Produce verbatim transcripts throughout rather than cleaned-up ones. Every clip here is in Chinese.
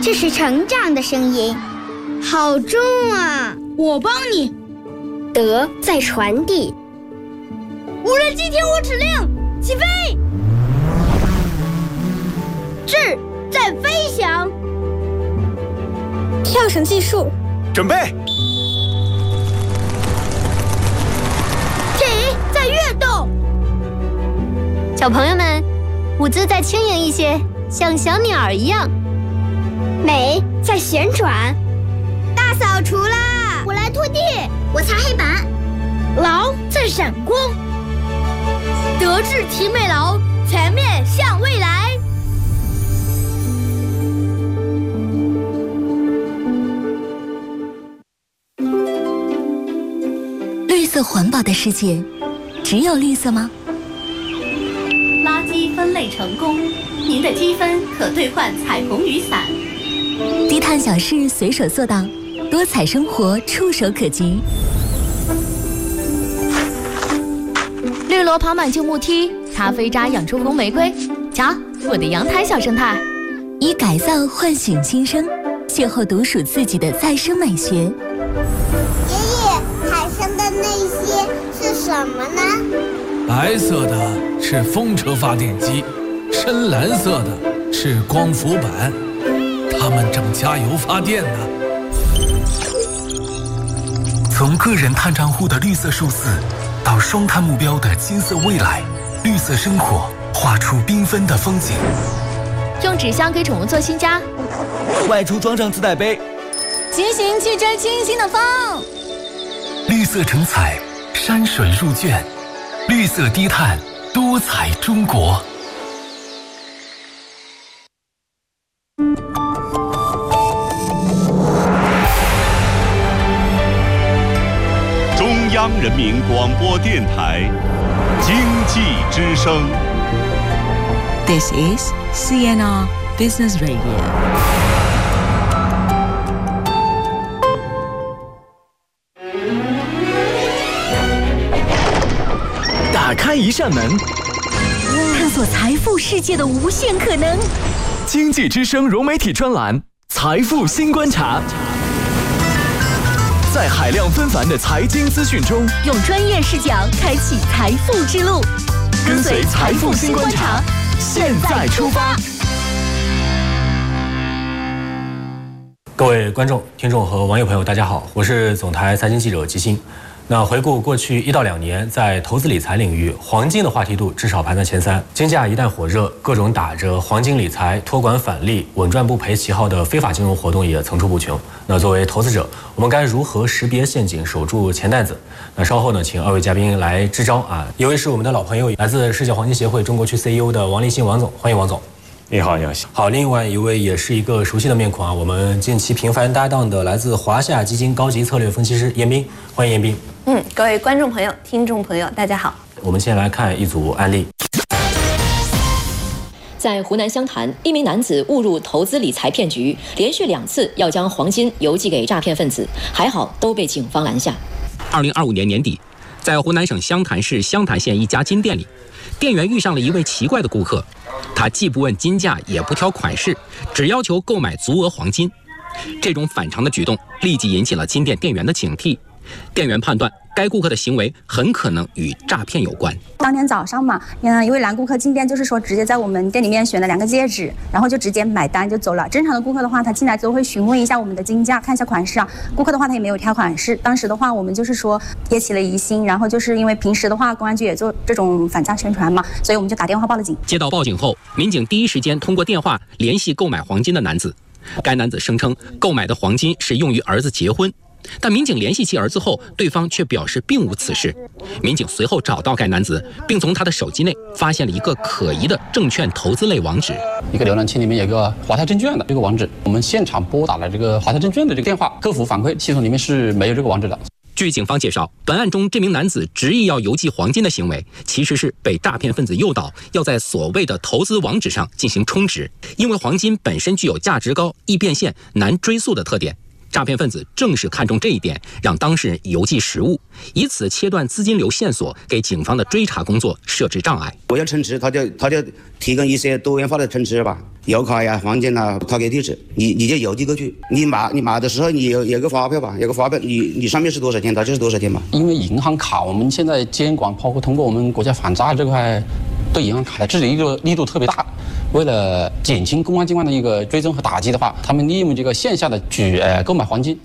这是成长的声音，好重啊！ 我帮你。 德在传递。 无人机听我指令，起飞！智在飞翔。 跳绳计数， 准备。 体在跃动。 小朋友们，舞姿再轻盈一些，像小鸟一样。 美在旋转。大扫除啦！ 我来拖地， 我擦黑板。 劳在闪光。德智体美劳，全面向未来。 绿色环保的世界，只有绿色吗？ 垃圾分类成功，您的积分可兑换彩虹雨伞。 低碳小事随手做到，多彩生活触手可及。 绿萝跑满旧木梯，咖啡渣养出红玫瑰。瞧，我的阳台小生态。 以改造唤醒新生，邂逅独属自己的再生美学。 爷爷，海上的那些是什么呢？ 白色的是风车发电机，深蓝色的是光伏板，它们正加油发电呢。 从个人碳账户的绿色数字，到双碳目标的金色未来，绿色生活画出缤纷的风景。 用纸箱给宠物做新家， 外出装上自带杯， 骑行去追清新的风。 绿色成彩，山水入卷，绿色低碳，多彩中国。 中央人民广播电台经济之声。 This is C N R Business Radio。 打开一扇门， 探索财富世界的无限可能。 经济之声融媒体专栏《财富新观察》。在海量纷繁的财经资讯中， 用专业视角开启财富之路， 跟随财富新观察，现在出发。 各位观众、听众和网友朋友，大家好，我是总台财经记者吉星。那回顾过去一到两年，在投资理财领域，黄金的话题度至少排在前三。金价一旦火热，各种打着黄金理财、托管返利、稳赚不赔旗号的非法金融活动也层出不穷。那作为投资者，我们该如何识别陷阱，守住钱袋子？那稍后呢，请二位嘉宾来支招啊！一位是我们的老朋友，来自世界黄金协会中国区 C E O 的王立信王总，欢迎王总。 你好，你好。 好，另外一位也是一个熟悉的面孔啊，我们近期频繁搭档的来自华夏基金高级策略分析师严彬，欢迎严彬。 嗯，各位观众朋友、听众朋友，大家好。 我们先来看一组案例。 在湖南湘潭，一名男子误入投资理财骗局，连续两次要将黄金邮寄给诈骗分子，还好都被警方拦下。 二零二五年年底，在湖南省湘潭市湘潭县一家金店里，店员遇上了一位奇怪的顾客，他既不问金价，也不挑款式，只要求购买足额黄金。这种反常的举动立即引起了金店店员的警惕。店员判断该顾客的行为很可能与诈骗有关。 当天早上嘛，嗯，一位男顾客进店，就是说直接在我们店里面选了两个戒指，然后就直接买单就走了。正常的顾客的话，他进来之后会询问一下我们的金价，看一下款式啊。顾客的话他也没有挑款式，当时的话我们就是说也起了疑心，然后就是因为平时的话公安局也做这种反诈宣传嘛，所以我们就打电话报了警。 接到报警后，民警第一时间通过电话联系购买黄金的男子。该男子声称购买的黄金是用于儿子结婚。但民警联系其儿子后，对方却表示并无此事。民警随后找到该男子，并从他的手机内发现了一个可疑的证券投资类网址。 一个浏览器里面有个华泰证券的这个网址，我们现场拨打了这个华泰证券的这个电话，客服反馈系统里面是没有这个网址的。 据警方介绍，本案中这名男子执意要邮寄黄金的行为，其实是被诈骗分子诱导，要在所谓的投资网址上进行充值。因为黄金本身具有价值高、易变现、难追溯的特点， 诈骗分子正是看中这一点，让当事人邮寄实物，以此切断资金流线索，给警方的追查工作设置障碍。 我要充值，他就他就提供一些多元化的充值吧，油卡呀、黄金啊，他给地址，你你就邮寄过去。你买你买的时候，你有有个发票吧，有个发票，你你上面是多少钱，它就是多少钱嘛。 因为银行卡，我们现在监管，包括通过我们国家反诈这块，对银行卡的治理力度力度特别大。为了减轻公安机关的一个追踪和打击的话，他们利用这个线下的举呃购买黄金。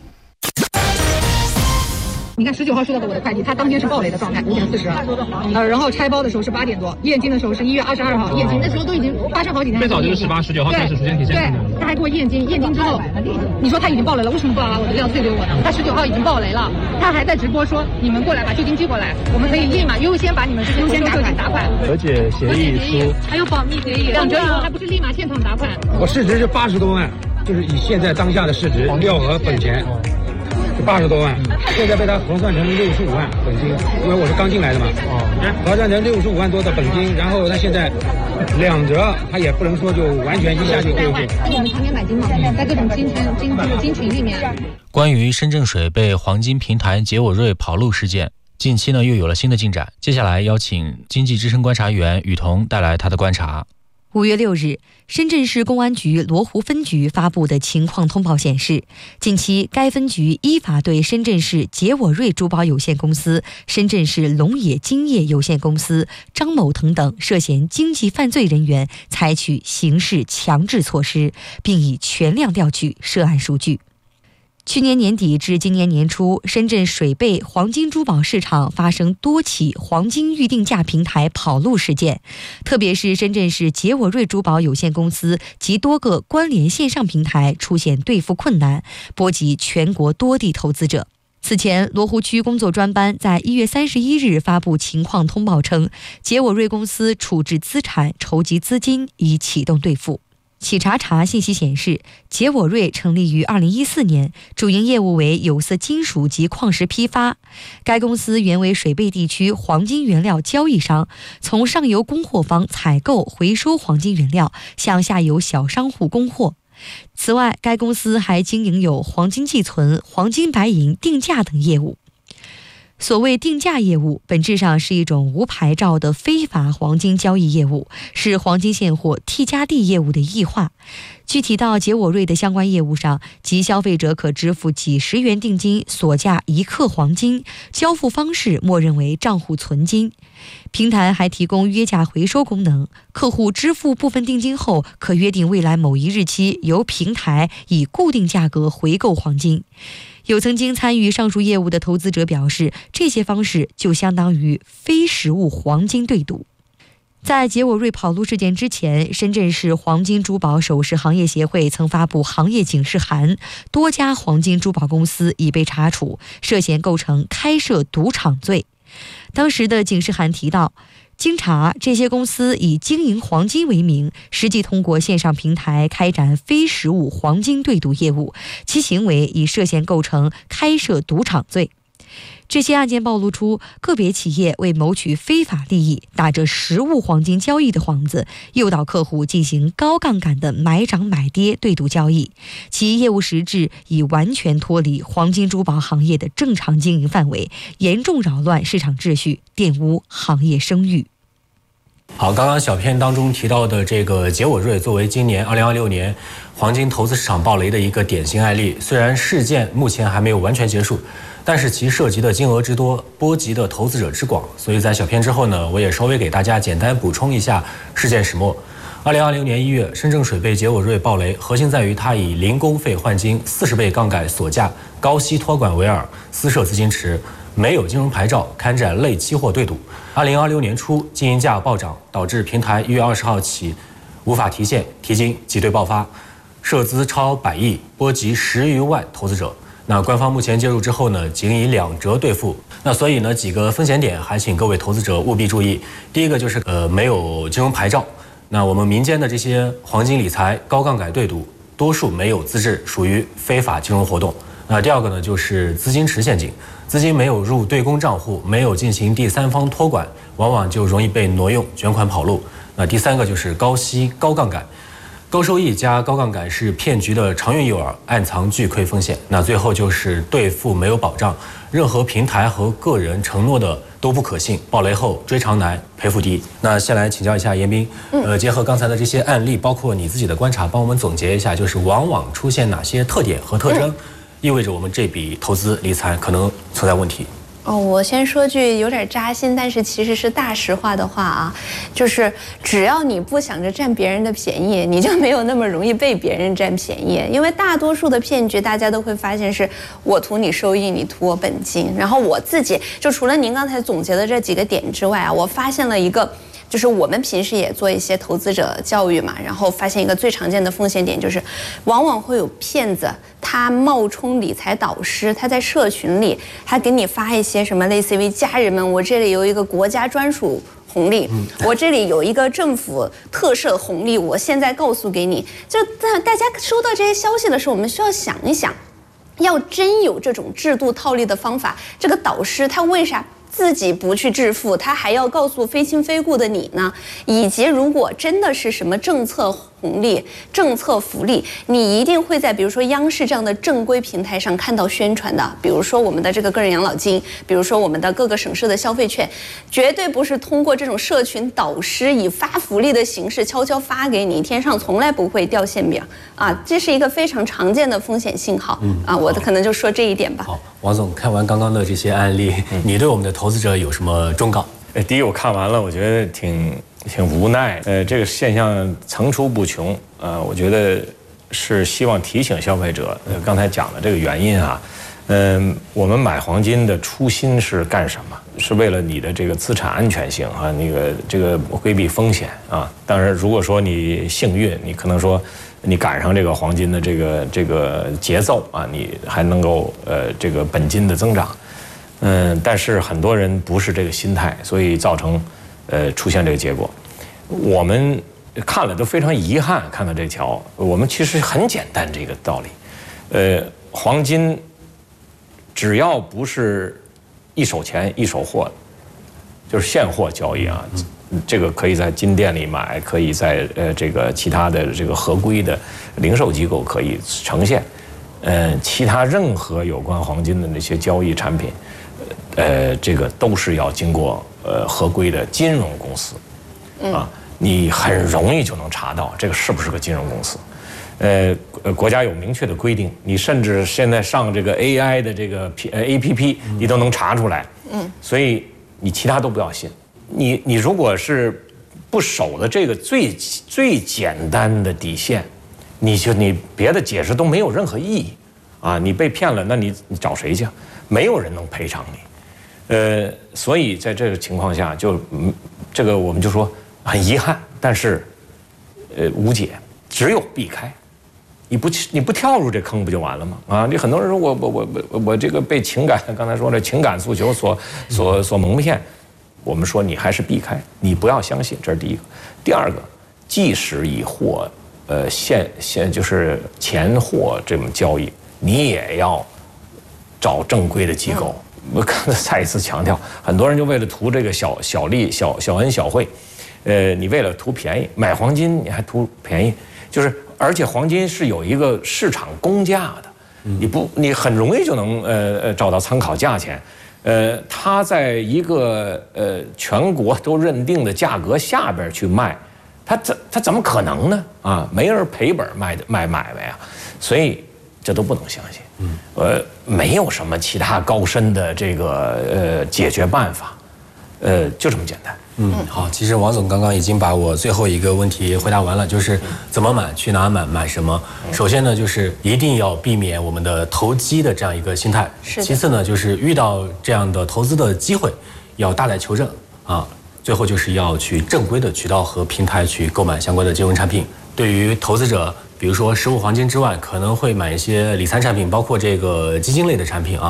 你看十九号收到的我的快递，它当天是暴雷的状态，五点四十，呃，然后拆包的时候是八点多，验金的时候是一月二十二号验金，那时候都已经发生好几天。 最早就是十八、十九号开始出现体现。 对，他还给我验金，验金之后，你说他已经暴雷了，为什么不把我的料退给我呢？他十九号已经暴雷了，他还在直播说你们过来把旧金寄过来，我们可以立马优先把你们这些优先打款打款。 和解协议书还有保密协议，两折以后还不是立马现场打款？ 我市值是八十多万，就是以现在当下的市值料和本钱。八十多万，现在被他核算成六十五万本金，因为我是刚进来的嘛，核算成六十五万多的本金，然后他现在两折，他也不能说就完全一下就过去。 我们常年买金嘛，在各种金群、金这个金群里面。 关于深圳水贝黄金平台杰我瑞跑路事件，近期呢又有了新的进展。接下来邀请经济之声观察员雨桐带来他的观察。 五月六日，深圳市公安局罗湖分局发布的情况通报显示，近期该分局依法对深圳市杰我瑞珠宝有限公司、深圳市龙野金业有限公司、张某腾等涉嫌经济犯罪人员采取刑事强制措施，并已全量调取涉案数据。去年年底至今年年初，深圳水贝黄金珠宝市场发生多起黄金预定价平台跑路事件，特别是深圳市杰我瑞珠宝有限公司及多个关联线上平台出现兑付困难，波及全国多地投资者。此前，罗湖区工作专班在一月三十一日发布情况通报称，杰我瑞公司处置资产、筹集资金，已启动兑付。企查查信息显示，杰我瑞成立于二零一四年，主营业务为有色金属及矿石批发。该公司原为水贝地区黄金原料交易商，从上游供货方采购、回收黄金原料，向下游小商户供货。此外，该公司还经营有黄金寄存、黄金白银定价等业务。所谓定价业务，本质上是一种无牌照的非法黄金交易业务，是黄金现货 T 加 D 业务的异化。具体到杰我瑞的相关业务上，即消费者可支付几十元定金，锁价一克黄金，交付方式默认为账户存金。平台还提供约价回收功能，客户支付部分定金后，可约定未来某一日期由平台以固定价格回购黄金。有曾经参与上述业务的投资者表示，这些方式就相当于非实物黄金对赌。在杰我瑞跑路事件之前，深圳市黄金珠宝首饰行业协会曾发布行业警示函，多家黄金珠宝公司已被查处，涉嫌构成开设赌场罪。当时的警示函提到，经查，这些公司以经营黄金为名，实际通过线上平台开展非实物黄金对赌业务，其行为已涉嫌构成开设赌场罪。这些案件暴露出个别企业为谋取非法利益，打着实物黄金交易的幌子，诱导客户进行高杠杆的买涨买跌对赌交易，其业务实质已完全脱离黄金珠宝行业的正常经营范围，严重扰乱市场秩序，玷污行业声誉。 好，刚刚小片当中提到的这个杰我瑞，作为今年二零二六年黄金投资市场暴雷的一个典型案例，虽然事件目前还没有完全结束，但是其涉及的金额之多，波及的投资者之广，所以在小片之后呢，我也稍微给大家简单补充一下事件始末。二零二零年一月，深圳水贝杰我瑞暴雷，核心在于它以零工费换金、四十倍杠杆锁价、高息托管为饵，私设资金池，没有金融牌照，开展类期货对赌。二零二六年初，经营价暴涨，导致平台一月二十号起无法提现、提金，挤兑爆发，涉资超百亿，波及十余万投资者。那官方目前介入之后呢，仅以两折兑付。那所以呢，几个风险点还请各位投资者务必注意。第一个就是呃没有金融牌照。那我们民间的这些黄金理财、高杠杆对赌，多数没有资质，属于非法金融活动。那第二个呢，就是资金池陷阱，资金没有入对公账户，没有进行第三方托管，往往就容易被挪用、卷款跑路。那第三个就是高息高杠杆。 高收益加高杠杆是骗局的常用诱饵，暗藏巨亏风险。那最后就是兑付没有保障，任何平台和个人承诺的都不可信，爆雷后追偿难，赔付低。那先来请教一下严彬，呃，结合刚才的这些案例，包括你自己的观察，帮我们总结一下，就是往往出现哪些特点和特征，意味着我们这笔投资理财可能存在问题。 哦，我先说句有点扎心，但是其实是大实话的话啊，就是只要你不想着占别人的便宜，你就没有那么容易被别人占便宜。因为大多数的骗局，大家都会发现是我图你收益，你图我本金。然后我自己就除了您刚才总结的这几个点之外啊，我发现了一个。就是我们平时也做一些投资者教育嘛，然后发现一个最常见的风险点就是，往往会有骗子，他冒充理财导师，他在社群里还给你发一些什么类似于家人们，我这里有一个国家专属红利，我这里有一个政府特赦红利，我现在告诉给你。就大家收到这些消息的时候，我们需要想一想，要真有这种制度套利的方法，这个导师他为啥自己不去致富，他还要告诉非亲非故的你呢？以及如果真的是什么政策红利、政策福利，你一定会在比如说央视这样的正规平台上看到宣传的，比如说我们的这个个人养老金，比如说我们的各个省市的消费券，绝对不是通过这种社群导师以发福利的形式悄悄发给你，天上从来不会掉馅饼啊！这是一个非常常见的风险信号啊！我可能就说这一点吧。 好，王总，看完刚刚的这些案例，你对我们的投资者有什么忠告？ 呃，第一，我看完了，我觉得挺挺无奈。呃，这个现象层出不穷。呃，我觉得是希望提醒消费者，呃，刚才讲的这个原因啊，嗯、呃，我们买黄金的初心是干什么？是为了你的这个资产安全性啊，那个这个规避风险啊。当然，如果说你幸运，你可能说你赶上这个黄金的这个这个节奏啊，你还能够呃这个本金的增长。嗯，但是很多人不是这个心态，所以造成，呃，出现这个结果。我们看了都非常遗憾，看到这条，我们其实很简单这个道理，呃，黄金只要不是一手钱一手货，就是现货交易啊，这个可以在金店里买，可以在呃这个其他的这个合规的零售机构可以呈现，呃，其他任何有关黄金的那些交易产品。呃，这个都是要经过呃合规的金融公司，啊，你很容易就能查到这个是不是个金融公司。呃，国家有明确的规定，你甚至现在上这个 A I 的这个 P 呃 A P P， 你都能查出来。嗯，所以你其他都不要信。你你如果是不守的这个最最简单的底线，你就你别的解释都没有任何意义啊！你被骗了，那你你找谁去？没有人能赔偿你。呃，所以在这个情况下，就嗯，这个我们就说很遗憾，但是，呃，无解，只有避开。你不你不跳入这坑不就完了吗？啊，你很多人说我我我我我这个被情感刚才说的情感诉求所所所蒙骗，我们说你还是避开，你不要相信，这是第一个。第二个，即使以货呃现现就是钱货这种交易，你也要找正规的机构。我刚才再一次强调，很多人就为了图这个小小利、小小恩小惠，呃，你为了图便宜买黄金，你还图便宜，就是而且黄金是有一个市场公价的，你不你很容易就能呃呃找到参考价钱，呃，它在一个呃全国都认定的价格下边去卖，它怎它怎么可能呢？啊，没人赔本卖的卖买卖啊，所以这都不能相信。嗯，呃，没有什么其他高深的这个呃解决办法，呃，就这么简单。 嗯，好，其实王总刚刚已经把我最后一个问题回答完了，就是怎么买、去哪买、买什么。首先呢，就是一定要避免我们的投机的这样一个心态。是。其次呢，就是遇到这样的投资的机会，要大胆求证啊。最后就是要去正规的渠道和平台去购买相关的金融产品。对于投资者，比如说实物黄金之外，可能会买一些理财产品，包括这个基金类的产品啊。嗯。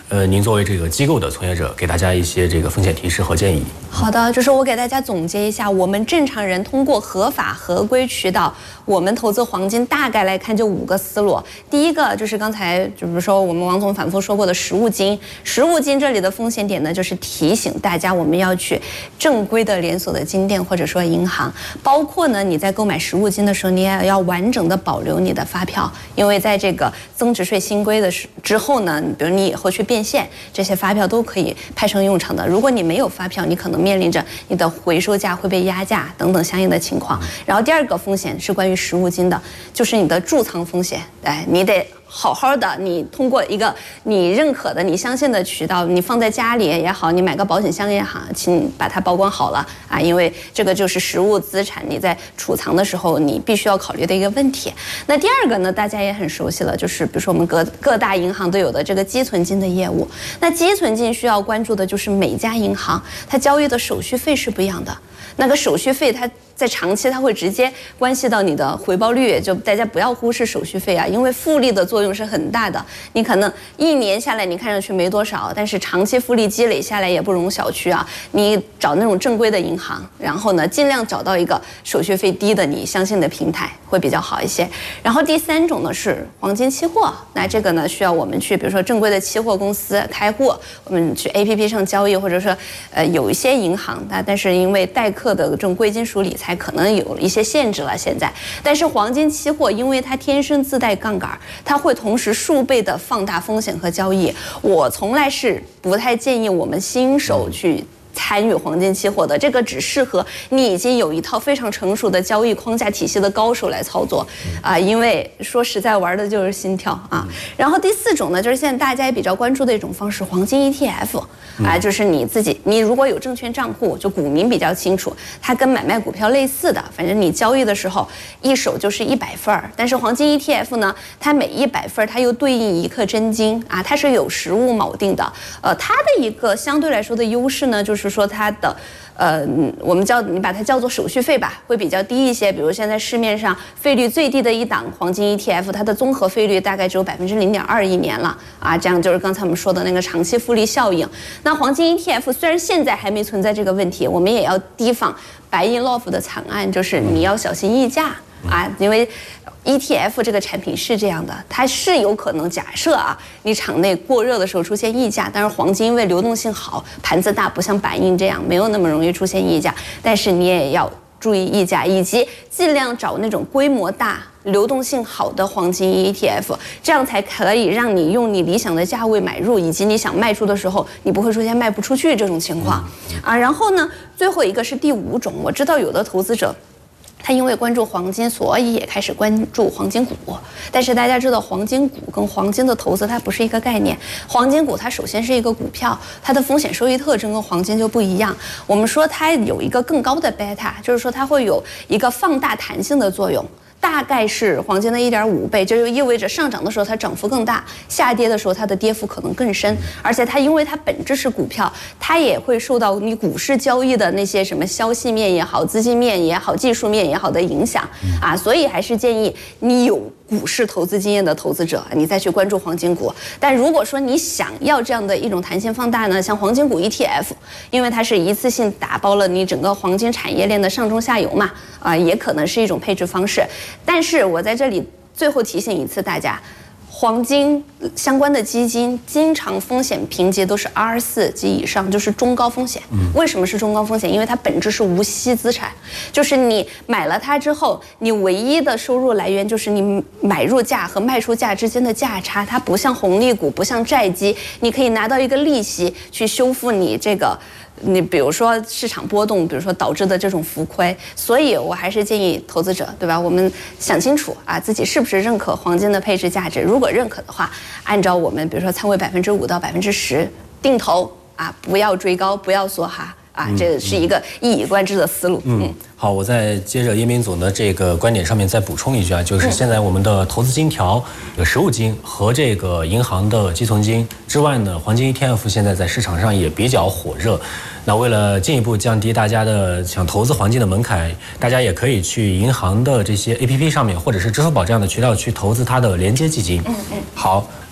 呃，您作为这个机构的从业者，给大家一些这个风险提示和建议。 好的，就是我给大家总结一下，我们正常人通过合法合规渠道，我们投资黄金大概来看就五个思路。第一个就是刚才就比如说我们王总反复说过的实物金，实物金这里的风险点呢，就是提醒大家我们要去正规的连锁的金店或者说银行，包括呢你在购买实物金的时候，你也要完整的保留你的发票，因为在这个增值税新规的之后呢，比如你以后去变现，这些发票都可以派上用场的。如果你没有发票，你可能面临着你的回收价会被压价等等相应的情况。然后第二个风险是关于实物金的，就是你的贮藏风险，哎，你得好好的，你通过一个你认可的、你相信的渠道，你放在家里也好，你买个保险箱也好，请把它保管好了啊，因为这个就是实物资产，你在储藏的时候你必须要考虑的一个问题。那第二个呢，大家也很熟悉了，就是比如说我们各各大银行都有的这个积存金的业务。那积存金需要关注的就是每家银行它交易的手续费是不一样的，那个手续费它在长期它会直接关系到你的回报率，就大家不要忽视手续费啊，因为复利的作用是很大的。你可能一年下来你看上去没多少，但是长期复利积累下来也不容小觑啊。你找那种正规的银行，然后呢尽量找到一个手续费低的你相信的平台会比较好一些。然后第三种呢是黄金期货，那这个呢需要我们去比如说正规的期货公司开户，我们去 A P P 上交易，或者说呃有一些银行它但是因为代客的这种贵金属理财可能有一些限制了现在。但是黄金期货因为它天生自带杠杆，它会同时数倍的放大风险和交易。我从来是不太建议我们新手去参与黄金期货的，这个只适合你已经有一套非常成熟的交易框架体系的高手来操作啊，因为说实在玩的就是心跳啊。然后第四种呢，就是现在大家也比较关注的一种方式，黄金 E T F 啊，就是你自己，你如果有证券账户，就股民比较清楚，它跟买卖股票类似的，反正你交易的时候一手就是一百份儿，但是黄金 E T F 呢，它每一百份它又对应一克真金啊，它是有实物锚定的。呃，它的一个相对来说的优势呢，就是说它的，呃，我们叫你把它叫做手续费吧，会比较低一些。比如现在市面上费率最低的一档黄金 E T F， 它的综合费率大概只有百分之零点二一年了啊，这样就是刚才我们说的那个长期复利效应。那黄金 E T F 虽然现在还没存在这个问题，我们也要提防白银 L O F 的惨案，就是你要小心溢价啊，因为 E T F 这个产品是这样的，它是有可能假设啊，你场内过热的时候出现溢价，但是黄金因为流动性好，盘子大，不像白银这样没有那么容易出现溢价，但是你也要注意溢价，以及尽量找那种规模大、流动性好的黄金 E T F， 这样才可以让你用你理想的价位买入，以及你想卖出的时候，你不会出现卖不出去这种情况啊。然后呢，最后一个是第五种，我知道有的投资者他因为关注黄金，所以也开始关注黄金股。但是大家知道，黄金股跟黄金的投资它不是一个概念。黄金股它首先是一个股票，它的风险收益特征跟黄金就不一样。我们说它有一个更高的贝塔，就是说它会有一个放大弹性的作用。大概是黄金的一点五倍，这就意味着上涨的时候它涨幅更大，下跌的时候它的跌幅可能更深。而且它因为它本质是股票，它也会受到你股市交易的那些什么消息面也好、资金面也好、技术面也好的影响啊，所以还是建议你有股市投资经验的投资者，你再去关注黄金股。但如果说你想要这样的一种弹性放大呢，像黄金股 E T F， 因为它是一次性打包了你整个黄金产业链的上中下游嘛，啊，也可能是一种配置方式。但是我在这里最后提醒一次大家，黄金相关的基金经常风险评级都是 R 四 及以上，就是中高风险。为什么是中高风险？因为它本质是无息资产，就是你买了它之后，你唯一的收入来源就是你买入价和卖出价之间的价差。它不像红利股，不像债基，你可以拿到一个利息去修复你这个。你比如说市场波动，比如说导致的这种浮亏，所以我还是建议投资者，对吧？我们想清楚啊，自己是不是认可黄金的配置价值？如果认可的话，按照我们比如说仓位百分之五到百分之十定投啊，不要追高，不要梭哈啊，这是一个一以贯之的思路。 嗯，好，我再接着叶明总的这个观点上面再补充一句啊，就是现在我们的投资金条，有实物金和这个银行的积存金之外呢，黄金 E T F 现在在市场上也比较火热。那为了进一步降低大家的想投资黄金的门槛，大家也可以去银行的这些 A P P 上面，或者是支付宝这样的渠道去投资它的连接基金。嗯嗯。好，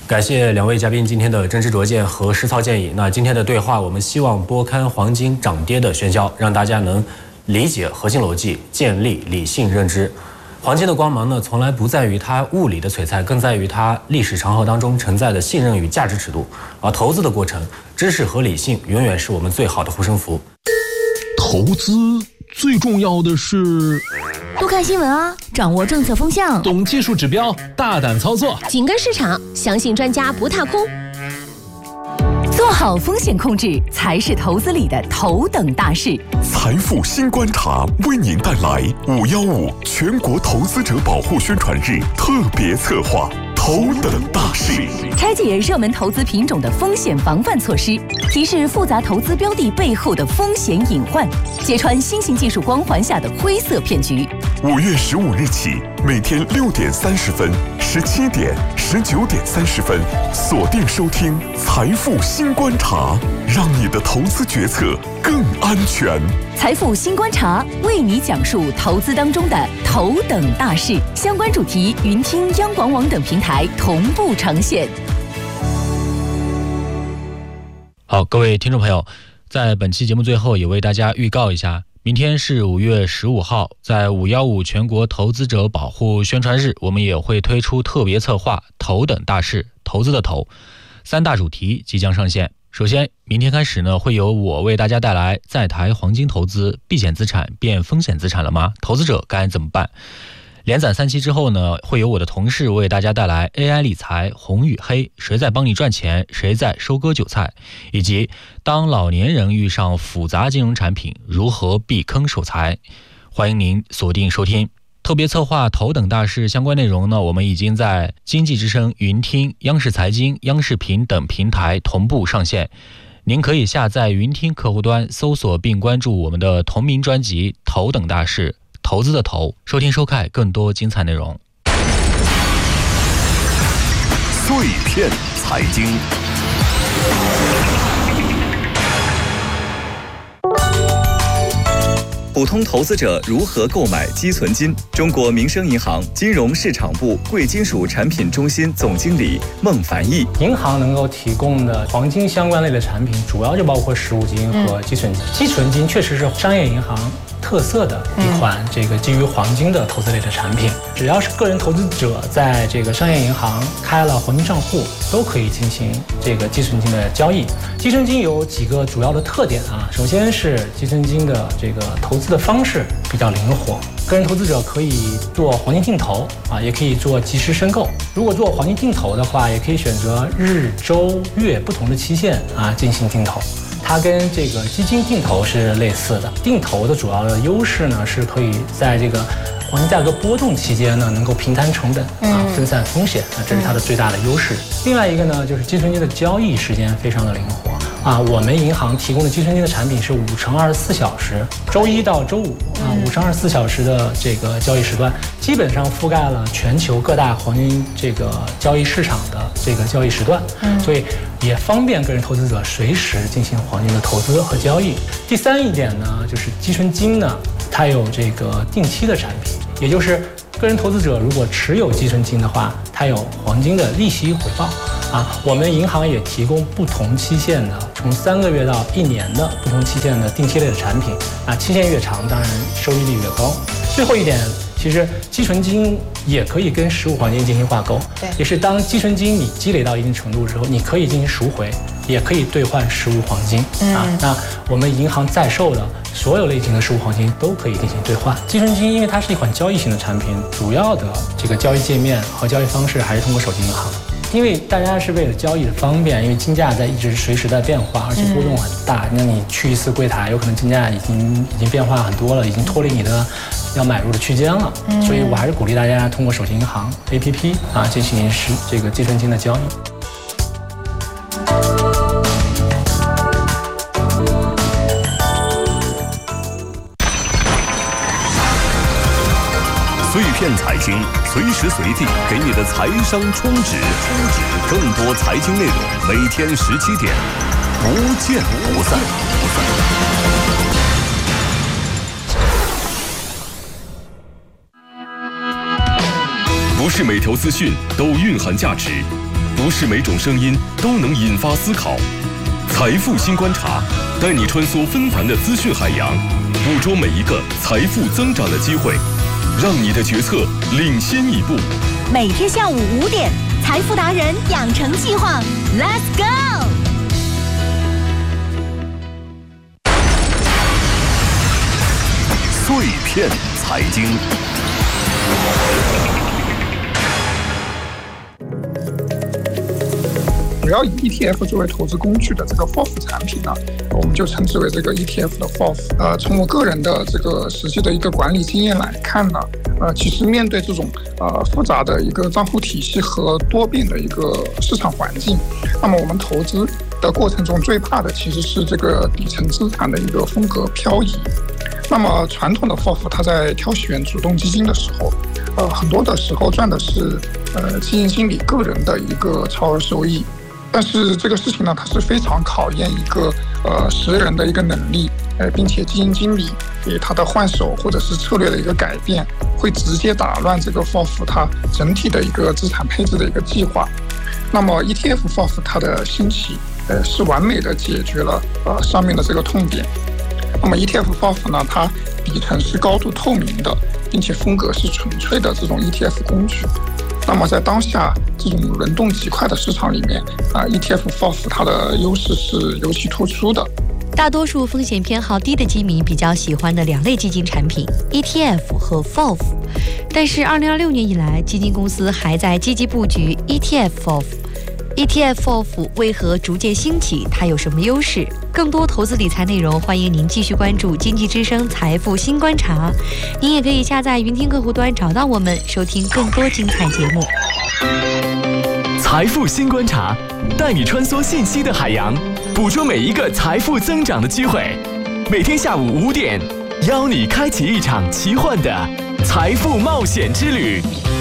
感谢两位嘉宾今天的真知灼见和实操建议。那今天的对话，我们希望拨开黄金涨跌的喧嚣，让大家能理解核心逻辑，建立理性认知。黄金的光芒呢，从来不在于它物理的璀璨，更在于它历史长河当中承载的信任与价值尺度。而投资的过程，知识和理性永远是我们最好的护身符。 投资最重要的是多看新闻啊，掌握政策风向， 懂技术指标，大胆操作， 紧跟市场，相信专家不踏空。做好风险控制才是投资里的头等大事。 财富新观察为您带来五幺五全国投资者保护宣传日特别策划头等大事， 拆解热门投资品种的风险防范措施，提示复杂投资标的背后的风险隐患，揭穿新型技术光环下的灰色骗局。 五月十五日起，每天六点三十分、十七点、十九点三十分，锁定收听财富新观察，让你的投资决策更安全。 财富新观察为你讲述投资当中的头等大事，相关主题云听央广网等平台同步呈现。 好，各位听众朋友，在本期节目最后也为大家预告一下，明天是五月十五号，在五幺五全国投资者保护宣传日，我们也会推出特别策划头等大事，投资的投，三大主题即将上线。首先，明天开始呢，会由我为大家带来在台黄金投资，避险资产变风险资产了吗？投资者该怎么办？连载三期之后呢，会由我的同事为大家带来 A I 理财红与黑，谁在帮你赚钱，谁在收割韭菜，以及当老年人遇上复杂金融产品，如何避坑守财。欢迎您锁定收听。特别策划头等大事相关内容呢，我们已经在经济之声、云听、央视财经、央视频等平台同步上线。您可以下载云听客户端，搜索并关注我们的同名专辑《头等大事》，投资的投，收听收看更多精彩内容。 碎片财经。 普通投资者如何购买积存金？中国民生银行金融市场部贵金属产品中心总经理孟凡毅： 银行能够提供的黄金相关类的产品，主要就包括实物金和积存金。嗯、积存金确实是商业银行特色的一款这个基于黄金的投资类的产品。只要是个人投资者在这个商业银行开了黄金账户，都可以进行这个积存金的交易。积存金有几个主要的特点啊，首先是积存金的这个投资的方式比较灵活，个人投资者可以做黄金定投啊，也可以做即时申购。如果做黄金定投的话，也可以选择日、周、月不同的期限啊进行定投。它跟这个基金定投是类似的。定投的主要的优势呢，是可以在这个黄金价格波动期间呢，能够平摊成本啊，分散风险啊，这是它的最大的优势。另外一个呢，就是积存金的交易时间非常的灵活啊。我们银行提供的积存金的产品是五乘二十四小时，周一到周五啊，五乘二十四小时的这个交易时段，基本上覆盖了全球各大黄金这个交易市场的这个交易时段，嗯，所以也方便个人投资者随时进行黄金的投资和交易。第三一点呢，就是积存金呢，它有这个定期的产品，也就是个人投资者如果持有积存金的话，它有黄金的利息回报啊。我们银行也提供不同期限的，从三个月到一年的不同期限的定期类的产品啊，期限越长，当然收益率越高。最后一点，其实积存金也可以跟实物黄金进行挂钩，对，也是当积存金你积累到一定程度之后，你可以进行赎回，也可以兑换实物黄金、嗯、啊。那我们银行在售的所有类型的实物黄金都可以进行兑换。积存金因为它是一款交易型的产品，主要的这个交易界面和交易方式还是通过手机银行。因为大家是为了交易的方便，因为金价在一直随时在变化，而且波动很大。嗯、那你去一次柜台，有可能金价已经已经变化很多了，已经脱离你的要买入的区间了。嗯、所以我还是鼓励大家通过手机银行 A P P 啊进行是这个积存金的交易。 碎片财经，随时随地给你的财商充值。充值，更多财经内容，每天十七点，不见不散。不散。不是每条资讯都蕴含价值， 不是每种声音都能引发思考。财富新观察，带你穿梭纷繁的资讯海洋，捕捉每一个财富增长的机会，让你的决策领先一步。 每天下午五点，财富达人养成计划 ，Let's go！ 碎片财经。 主要以 E T F 作为投资工具的这个 F O F 产品呢，我们就称之为这个 E T F 的 F O F。呃，从我个人的这个实际的一个管理经验来看呢，呃，其实面对这种呃复杂的一个账户体系和多变的一个市场环境，那么我们投资的过程中最怕的其实是这个底层资产的一个风格漂移。那么传统的 F O F 它在挑选主动基金的时候，呃，很多的时候赚的是呃基金经理个人的一个超额收益。但是这个事情呢，它是非常考验一个呃识人的一个能力，呃，并且基金经理给他的换手或者是策略的一个改变，会直接打乱这个 F O F 它整体的一个资产配置的一个计划。那么 E T F F O F 它的兴起，呃，是完美的解决了呃上面的这个痛点。那么 E T F F O F 呢，它底层是高度透明的，并且风格是纯粹的这种 E T F 工具。那么在当下这种轮动极快的市场里面啊 ，E T F F O F 它的优势是尤其突出的。 大多数风险偏好低的基民比较喜欢的两类基金产品 E T F 和 F O F。但是二零二六年以来，基金公司还在积极布局 E T F F O F。E T F F O F 为何逐渐兴起？它有什么优势？更多投资理财内容，欢迎您继续关注经济之声财富新观察。您也可以下载云听客户端找到我们，收听更多精彩节目。 财富新观察，带你穿梭信息的海洋，捕捉每一个财富增长的机会。每天下午五点，邀你开启一场奇幻的财富冒险之旅。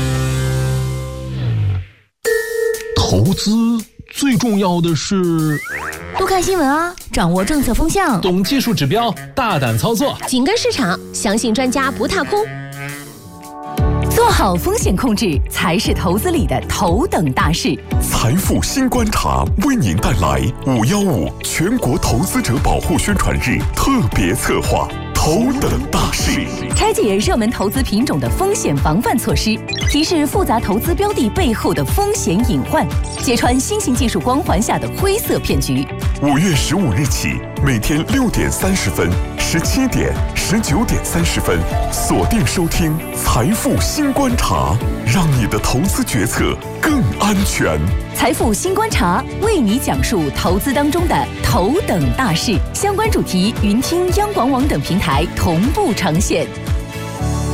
投资最重要的是多看新闻啊，掌握政策风向， 懂技术指标，大胆操作， 紧跟市场，相信专家不踏空。做好风险控制，才是投资里的头等大事。 财富新观察为您带来五一五全国投资者保护宣传日特别策划。头等大事， 拆解热门投资品种的风险防范措施，提示复杂投资标的背后的风险隐患，揭穿新型技术光环下的灰色骗局。 五月十五日起，每天六点三十分、十七点、十九点三十分，锁定收听财富新观察，让你的投资决策更安全。 财富新观察为你讲述投资当中的头等大事，相关主题云听央广网等平台同步呈现。